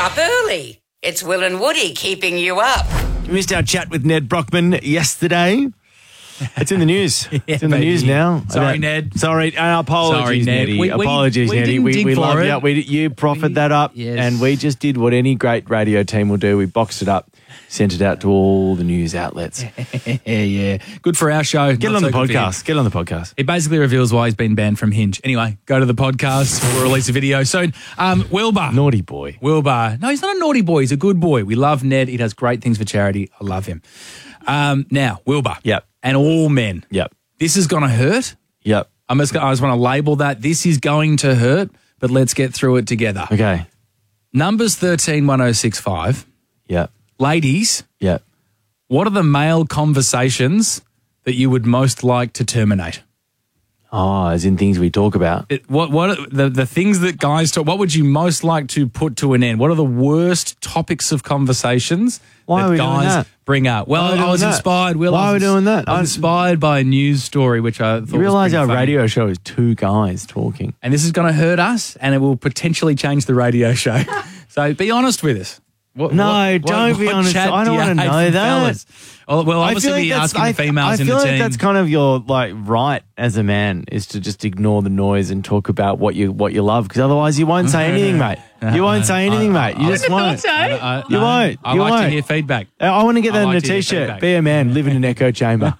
up early. It's Will and Woody keeping you up. You missed our chat with Ned Brockman yesterday. It's in the news. It's in the baby. news now. Sorry, Ned. Sorry. Apologies, Sorry, Ned. Neddy. Apologies, we Neddy. didn't dig We for love it. you. You proffered that up, Yes. and we just did what any great radio team will do. We boxed it up, sent it out to all the news outlets. Yeah. Good for our show. Get it on the podcast. Get it on the podcast. It basically reveals why he's been banned from Hinge. Anyway, go to the podcast. We'll release a video soon. Wilbur. Naughty boy. Wilbur. No, he's not a naughty boy. He's a good boy. We love Ned. He does great things for charity. I love him. Now, Wilbur. Yep. And all men. Yep. This is going to hurt. Yep. I just want to label that. This is going to hurt, but let's get through it together. Okay. Numbers 131065. Yep. Ladies, Yep. what are the male conversations that you would most like to terminate? Oh, as in things we talk about. What are the things that guys talk? What would you most like to put to an end? What are the worst topics of conversations Why that are we doing guys that? bring up? Well, Why are we I was doing that? inspired. Will, Why I are we was- doing that? I was inspired by a news story which I thought You realise was our pretty funny. radio show is two guys talking. And this is going to hurt us, and it will potentially change the radio show. So be honest with us. Don't be honest. chat I don't do you wanna hate know from that. fellas? Well, obviously be asking the females in the I feel team. like that's kind of your right as a man is to just ignore the noise and talk about what you love because otherwise you won't say anything, mate. You won't say anything, mate. You just won't. You won't. I You like to won't. hear feedback. I want to get I that in like a to hear t-shirt. feedback. Be a man, live in an echo chamber.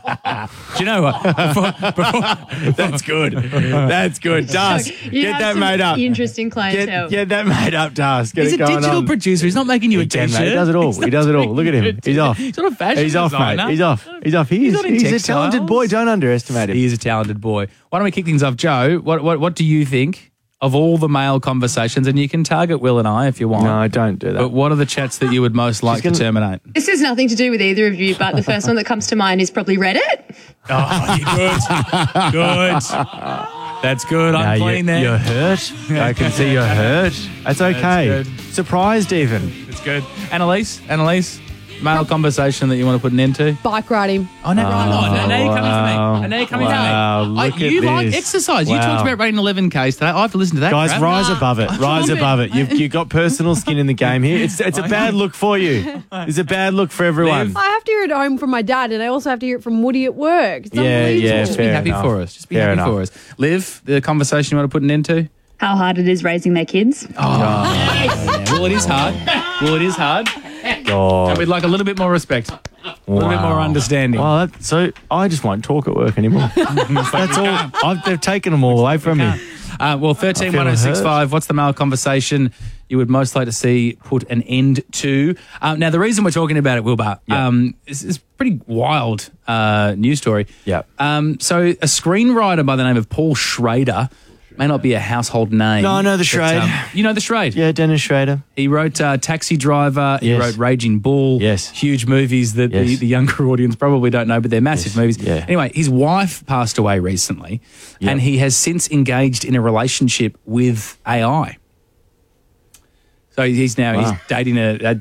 Do you know what? That's good. That's good. Das, You get have that some made up. Interesting clientele. Get that made up, Das. Get He's it a going digital on. producer. He's not making you a He can, t-shirt. mate. He does it all. He does it all. Look at him. He's off. He's not a fashion He's off, designer. mate. He's off. He's off. He's not in a textiles. talented boy. Don't underestimate him. He is a talented boy. Why don't we kick things off, Joe? What do you think of all the male conversations? And you can target Will and I if you want. No, don't do that. But what are the chats that you would most like to terminate? This has nothing to do with either of you, but the first one that comes to mind is probably Reddit. Oh, you're good. Good. That's good. I'm playing there. You're hurt. I can see you're hurt. That's okay. good. Surprised even. It's good. Annalise, male conversation that you want to put an end to? Bike riding. Oh, no, right. Now you're coming for me. Now you're coming Wow, for me. look You at like this. exercise. You Wow. talked about rating 11 Ks today. I have to listen to that. Guys, crap. rise above it. Rise above it. You've got personal skin in the game here. It's a bad look for you. It's a bad look for everyone. I have to hear it at home from my dad, and I also have to hear it from Woody at work. It's unbelievable. Just be fair happy enough. for us. Just be Fair happy enough. for us. Liv, the conversation you want to put an end to? How hard it is raising their kids. Well, it is hard. God. And we'd like a little bit more respect. A little bit more understanding. Well, so I just won't talk at work anymore. That's all. They've taken them all away from me. Well, 131065, what's the male conversation you would most like to see put an end to? Now, the reason we're talking about it, Wilbur, is a pretty wild news story. Yeah. So a screenwriter by the name of Paul Schrader, may not be a household name. No, I know the but, Schrade. you know the Schrade? Yeah, Dennis Schrader. He wrote Taxi Driver. He Yes. wrote Raging Bull. Yes. Huge movies that Yes. the younger audience probably don't know, but they're massive Yes. movies. Yeah. Anyway, his wife passed away recently, Yeah. and he has since engaged in a relationship with AI. So he's dating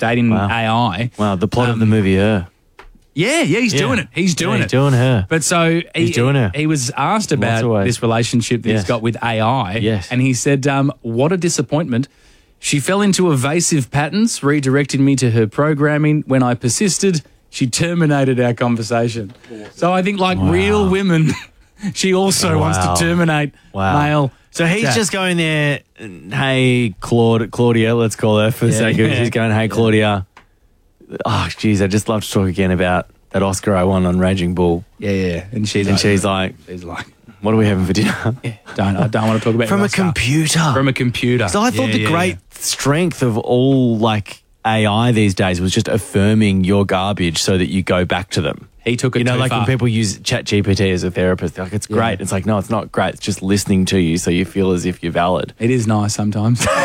AI. Wow, the plot of the movie Her. Yeah, he's Yeah. doing it. He's doing Yeah, it. he's doing her. But so He's doing her. he was asked Lots about of ways. this relationship that he's Yes. got with AI. Yes. And he said, what a disappointment. She fell into evasive patterns, redirecting me to her programming. When I persisted, she terminated our conversation. So I think, like real women, she also wants to Wow. terminate Wow. male. So he's chat. just going there, hey, Claudia, let's call her for the sake of it. He's going, hey, Claudia. Oh, geez, I'd just love to talk again about that Oscar I won on Raging Bull. Yeah. And she's like, like, what are we having for dinner? I don't want to talk about From your a Oscar. computer. From a computer. So I thought the great strength of all like AI these days was just affirming your garbage so that you go back to them. He took it You know, too like far. when people use ChatGPT as a therapist, they're like, it's great. It's like, no, it's not great. It's just listening to you so you feel as if you're valid. It is nice sometimes. No.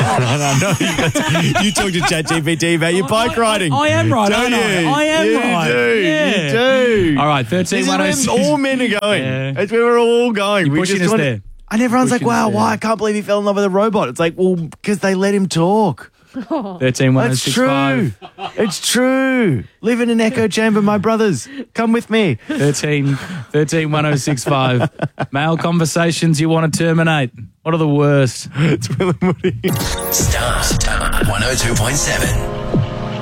You talk to ChatGPT about your bike riding. I am right, Don't aren't I? you? I am You right. do. Yeah. You do. All right, This is 13-106. where all men are going. Yeah. It's where we're all going. You're We pushing just us wanna- there. And everyone's like, Pushing us wow, there. why? I can't believe he fell in love with a robot. It's like, well, because they let him talk. 13-106-5. That's true. It's true. Live in an echo chamber, my brothers. Come with me. 13-106-5. Male conversations you want to terminate. What are the worst? It's Will and Woody. Star 106.9. 102.7.